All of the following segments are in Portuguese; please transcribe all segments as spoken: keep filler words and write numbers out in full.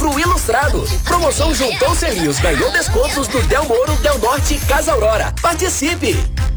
livro ilustrado. Promoção Juntou Celios ganhou descontos do Del Moro, Del Norte e Casa Aurora. Participe!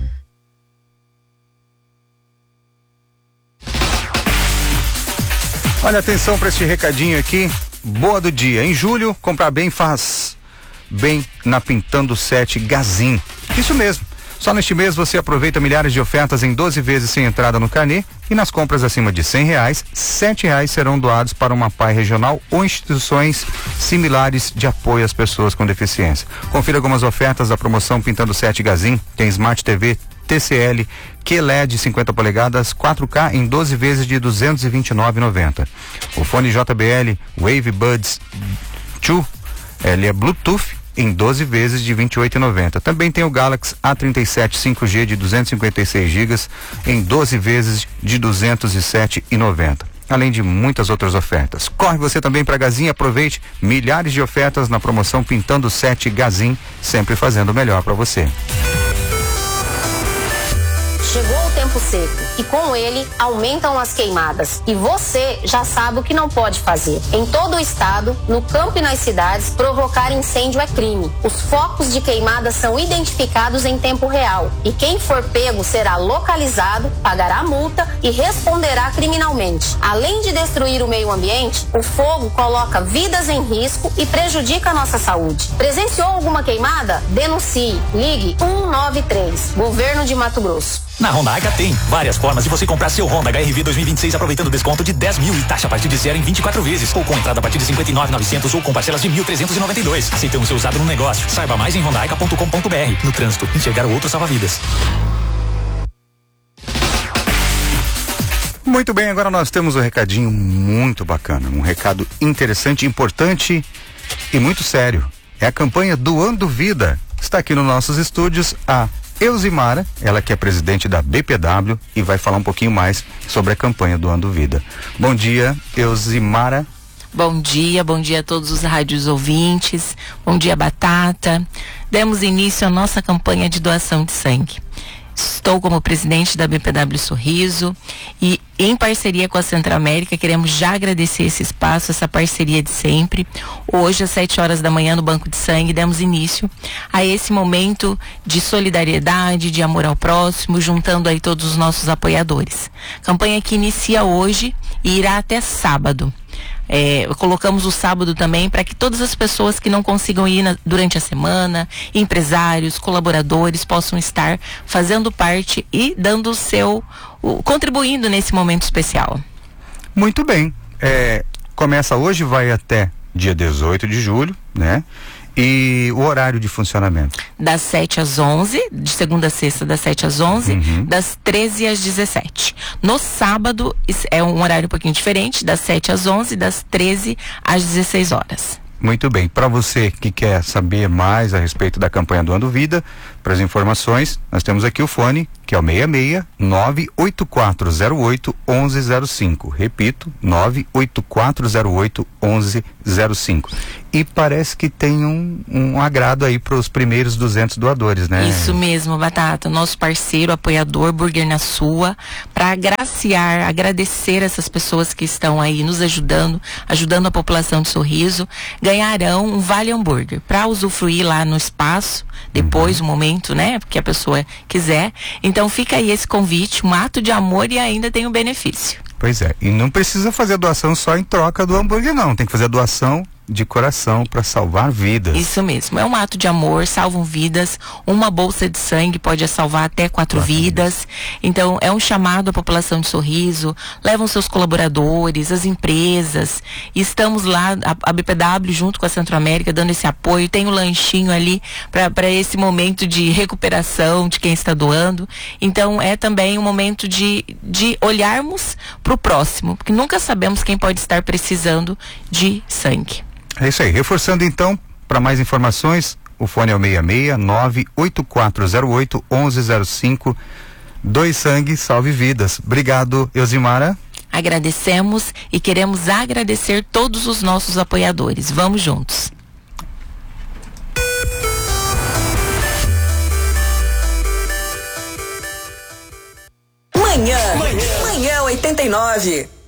Olha, atenção para este recadinho aqui. Boa do dia. Em julho, comprar bem faz bem na Pintando sete Gazin. Isso mesmo. Só neste mês você aproveita milhares de ofertas em doze vezes sem entrada no carnê, e nas compras acima de cem reais, sete reais serão doados para uma P A I regional ou instituições similares de apoio às pessoas com deficiência. Confira algumas ofertas da promoção Pintando sete Gazin. Tem Smart T V T C L Q L E D cinquenta polegadas quatro K em doze vezes de duzentos e vinte e nove reais e noventa centavos. O fone J B L Wave Buds dois, ele é Bluetooth em doze vezes de vinte e oito reais e noventa centavos. Também tem o Galaxy A trinta e sete cinco G de duzentos e cinquenta e seis gigas em doze vezes de duzentos e sete reais e noventa centavos. Além de muitas outras ofertas. Corre você também para Gazin e aproveite milhares de ofertas na promoção Pintando sete Gazin, sempre fazendo o melhor para você. Chegou o tempo seco e com ele aumentam as queimadas. E você já sabe o que não pode fazer. Em todo o estado, no campo e nas cidades, provocar incêndio é crime. Os focos de queimada são identificados em tempo real. E quem for pego será localizado, pagará multa e responderá criminalmente. Além de destruir o meio ambiente, o fogo coloca vidas em risco e prejudica a nossa saúde. Presenciou alguma queimada? Denuncie. Ligue um nove três. Governo de Mato Grosso. Na Honda H tem várias formas de você comprar seu Honda H R V dois mil e vinte e seis aproveitando desconto de dez mil e taxa a partir de zero em vinte e quatro vezes, ou com entrada a partir de cinquenta e nove mil e novecentos ou com parcelas de mil trezentos e noventa e dois. Aceitamos seu usado no negócio. Saiba mais em honda ponto com ponto br. No trânsito, enxergar o outro salva vidas. Muito bem, agora nós temos um recadinho muito bacana, um recado interessante, importante e muito sério. É a campanha Doando Vida. Está aqui nos nossos estúdios a Elzimara, ela que é presidente da B P W e vai falar um pouquinho mais sobre a campanha Doando Vida. Bom dia, Elzimara. Bom dia, bom dia a todos os rádios ouvintes, bom dia Batata. Demos início à nossa campanha de doação de sangue. Estou como presidente da B P W Sorriso e em parceria com a Centro América queremos já agradecer esse espaço, essa parceria de sempre. Hoje às sete horas da manhã no Banco de Sangue demos início a esse momento de solidariedade, de amor ao próximo, juntando aí todos os nossos apoiadores. Campanha que inicia hoje e irá até sábado. É, colocamos o sábado também para que todas as pessoas que não consigam ir na, durante a semana, empresários, colaboradores, possam estar fazendo parte e dando o seu, o, contribuindo nesse momento especial. Muito bem. É, começa hoje, vai até dia dezoito de julho, né? E o horário de funcionamento? Das sete às onze, de segunda a sexta, das sete às onze, uhum. Das treze às dezessete. No sábado é um horário um pouquinho diferente, das sete às onze, das treze às dezesseis horas. Muito bem. Para você que quer saber mais a respeito da campanha Doando Vida, para as informações, nós temos aqui o fone, que é o seis seis nove oito quatro zero oito um um zero cinco. Repito, nove oito quatro zero oito um um zero cinco. E parece que tem um, um agrado aí para os primeiros duzentos doadores, né? Isso mesmo, Batata. Nosso parceiro, apoiador, Burger na Sua, para agraciar, agradecer essas pessoas que estão aí nos ajudando, ajudando a população de Sorriso, ganharão um Vale Hambúrguer para usufruir lá no espaço, depois, uhum. o momento, né? Porque a pessoa quiser. Então fica aí esse convite, um ato de amor e ainda tem um benefício. Pois é, e não precisa fazer a doação só em troca do hambúrguer, não. Tem que fazer a doação de coração para salvar vidas. Isso mesmo, é um ato de amor, salvam vidas. Uma bolsa de sangue pode salvar até quatro, quatro vidas. Então é um chamado à população de Sorriso, levam seus colaboradores, as empresas, e estamos lá, a, a B P W junto com a Centro América dando esse apoio, tem o um lanchinho ali para esse momento de recuperação de quem está doando. Então é também um momento de, de olharmos para o próximo, porque nunca sabemos quem pode estar precisando de sangue. É isso aí. Reforçando então, para mais informações, o fone é o seis seis nove oito quatro zero oito um um zero cinco. Doe sangue, salve vidas. Obrigado, Elzimara. Agradecemos e queremos agradecer todos os nossos apoiadores. Vamos juntos. Manhã, manhã, manhã oitenta e nove.